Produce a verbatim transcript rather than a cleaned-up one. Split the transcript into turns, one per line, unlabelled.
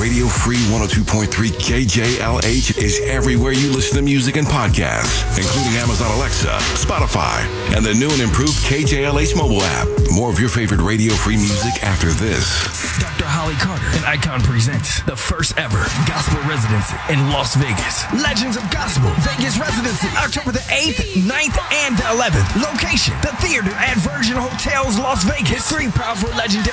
Radio Free one oh two point three K J L H is everywhere you listen to music and podcasts, including Amazon Alexa, Spotify, and the new and improved K J L H mobile app. More of your favorite Radio Free music after this.
Doctor Holly Carter and Icon presents the first ever gospel residency in Las Vegas. Legends of Gospel Vegas Residency, October the eighth, ninth, and the eleventh. Location, the Theater at Virgin Hotels, Las Vegas. Three powerful legendary